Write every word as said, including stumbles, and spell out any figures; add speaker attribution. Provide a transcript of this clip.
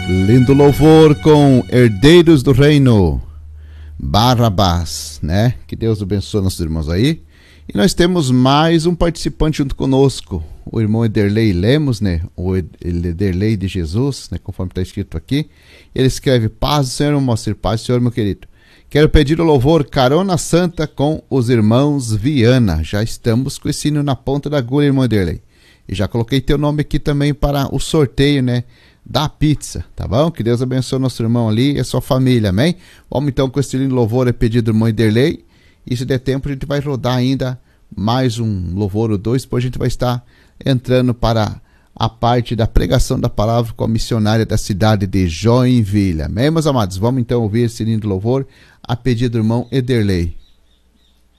Speaker 1: Lindo louvor com Herdeiros do Reino, Barrabás, né? Que Deus abençoe nossos irmãos aí. E nós temos mais um participante junto conosco, o irmão Ederlei Lemos, né? O Ederlei de Jesus, né? Conforme está escrito aqui. Ele escreve: paz do Senhor, Moacir, paz do Senhor, meu querido. Quero pedir o louvor Carona Santa com os irmãos Viana. Já estamos com esse hino na ponta da agulha, irmão Ederlei. E já coloquei teu nome aqui também para o sorteio, né? Da pizza, tá bom? Que Deus abençoe nosso irmão ali e a sua família, amém? Vamos então com esse lindo louvor, é pedido do irmão Ederlei. E se der tempo a gente vai rodar ainda mais um louvor ou dois, depois a gente vai estar entrando para a parte da pregação da palavra com a missionária da cidade de Joinville, amém, meus amados? Vamos então ouvir esse lindo louvor a pedido do irmão Ederlei.